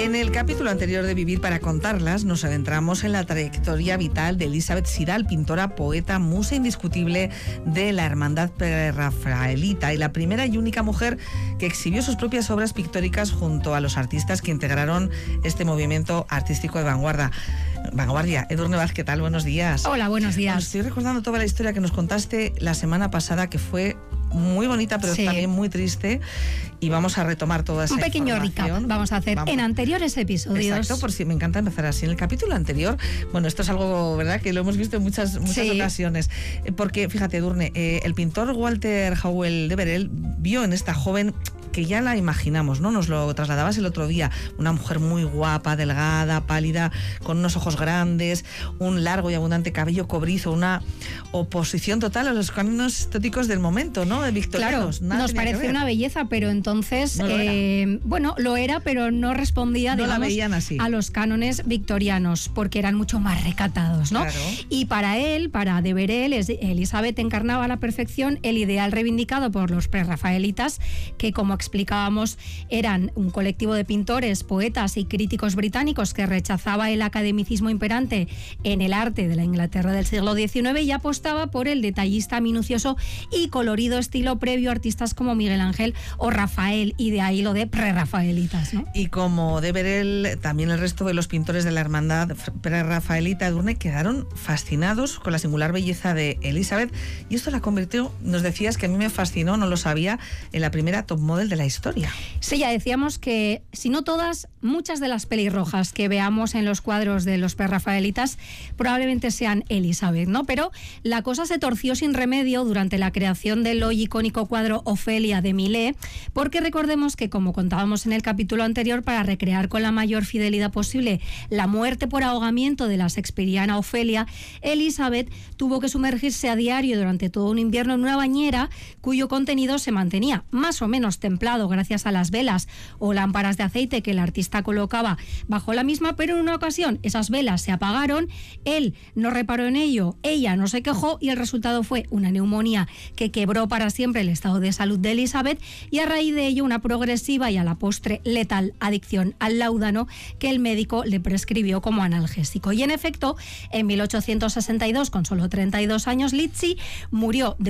En el capítulo anterior de Vivir para contarlas, nos adentramos en la trayectoria vital de Elisabeth Sidal, pintora, poeta, musa indiscutible de la hermandad prerrafaelita y la primera y única mujer que exhibió sus propias obras pictóricas junto a los artistas que integraron este movimiento artístico de vanguardia. Edurne Vaz, ¿qué tal? Buenos días. Hola, buenos días. Bueno, estoy recordando toda la historia que nos contaste la semana pasada, que fue muy bonita, pero también muy triste, y vamos a retomar toda esa información. Un pequeño recap vamos a hacer en anteriores episodios. Exacto, por si me encanta empezar así. En el capítulo anterior, bueno, esto es algo, ¿verdad?, que lo hemos visto en muchas ocasiones, porque, fíjate, Edurne, el pintor Walter Howell Deverell vio en esta joven, que ya la imaginamos, ¿no? Nos lo trasladabas el otro día, una mujer muy guapa, delgada, pálida, con unos ojos grandes, un largo y abundante cabello cobrizo, una oposición total a los cánones estéticos del momento, ¿no? De victorianos. Claro, nos parece una belleza, pero entonces, no lo era, pero no respondía, no digamos, la veían así a los cánones victorianos, porque eran mucho más recatados, ¿no? Claro. Y para Deverell, Elisabeth encarnaba a la perfección el ideal reivindicado por los prerrafaelitas, que, como explicábamos, eran un colectivo de pintores, poetas y críticos británicos que rechazaba el academicismo imperante en el arte de la Inglaterra del siglo XIX y apostaba por el detallista minucioso y colorido estilo previo a artistas como Miguel Ángel o Rafael, y de ahí lo de prerrafaelitas, ¿no? Y como Deverell, también el resto de los pintores de la hermandad prerrafaelita, Edurne, quedaron fascinados con la singular belleza de Elisabeth, y esto la convirtió, nos decías, que a mí me fascinó, no lo sabía, en la primera top model de la historia. Sí, ya decíamos que, si no todas, muchas de las pelirrojas que veamos en los cuadros de los prerrafaelitas probablemente sean Elisabeth, ¿no? Pero la cosa se torció sin remedio durante la creación del hoy icónico cuadro Ofelia de Millet, porque recordemos que, como contábamos en el capítulo anterior, para recrear con la mayor fidelidad posible la muerte por ahogamiento de la shakespeariana Ofelia, Elisabeth tuvo que sumergirse a diario durante todo un invierno en una bañera cuyo contenido se mantenía más o menos templado gracias a las velas o lámparas de aceite que el artista colocaba bajo la misma, pero en una ocasión esas velas se apagaron, él no reparó en ello, ella no se quejó, y el resultado fue una neumonía que quebró para siempre el estado de salud de Elisabeth, y a raíz de ello una progresiva y a la postre letal adicción al láudano que el médico le prescribió como analgésico. Y en efecto, en 1862, con solo 32 años, Lizzi murió de